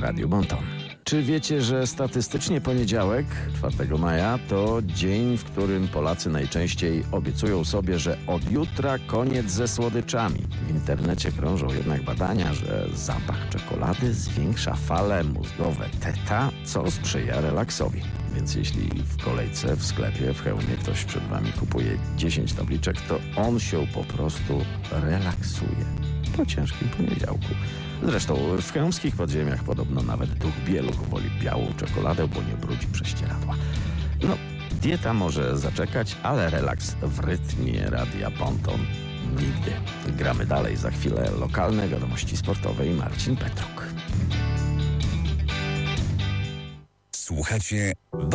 Radiu Bonton. Czy wiecie, że statystycznie poniedziałek, 4 maja, to dzień, w którym Polacy najczęściej obiecują sobie, że od jutra koniec ze słodyczami. W internecie krążą jednak badania, że zapach czekolady zwiększa fale mózgowe theta, co sprzyja relaksowi. Więc jeśli w kolejce w sklepie w Chełmie ktoś przed wami kupuje 10 tabliczek, to on się po prostu relaksuje po ciężkim poniedziałku. Zresztą w chełmskich podziemiach podobno nawet duch bieluch woli białą czekoladę, bo nie brudzi prześcieradła. No, dieta może zaczekać, ale relaks w rytmie Radia Bonton nigdy. Gramy dalej, za chwilę lokalne wiadomości sportowe i Marcin Petruk. Słuchacie